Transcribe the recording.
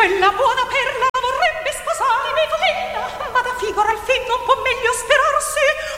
quella buona perla vorrebbe sposare Beethoven, ma da figura al fin non può meglio sperarsi